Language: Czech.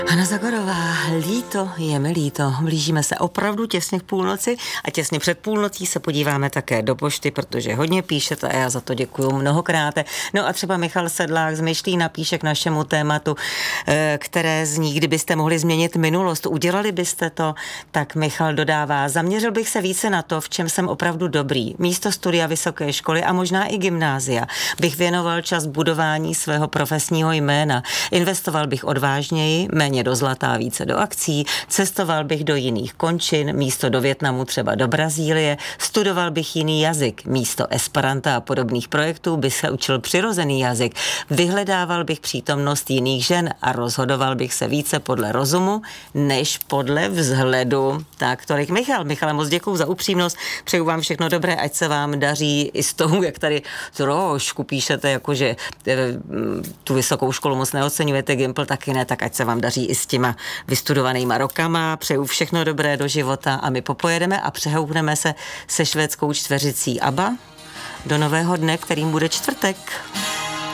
Hana Zagorová, je mi líto. Blížíme se opravdu těsně k půlnoci a těsně před půlnocí se podíváme také do pošty, protože hodně píšete a já za to děkuju mnohokrát. No a třeba Michal Sedlák z Myšlína píše k našemu tématu, které zní, kdybyste mohli změnit minulost, udělali byste to? Tak Michal dodává, zaměřil bych se více na to, v čem jsem opravdu dobrý. Místo studia vysoké školy a možná i gymnázia bych věnoval čas budování svého profesního jména. Investoval bych odvážněji, méně do zlata, více do akcí, cestoval bych do jiných končin, místo do Vietnamu třeba do Brazílie, studoval bych jiný jazyk, místo esperanta a podobných projektů bych se učil přirozený jazyk, vyhledával bych přítomnost jiných žen a rozhodoval bych se více podle rozumu, než podle vzhledu. Tak tolik Michale, moc děkuju za upřímnost, přeju vám všechno dobré, ať se vám daří i s tou, jak tady trošku píšete, jakože tu vysokou školu moc neoceňujete, Gimpl taky ne, tak ať se vám daří i s těma vystudovanýma rokama. Přeju všechno dobré do života a my popojedeme a přehoupneme se se švédskou čtveřicí ABBA do nového dne, kterým bude čtvrtek.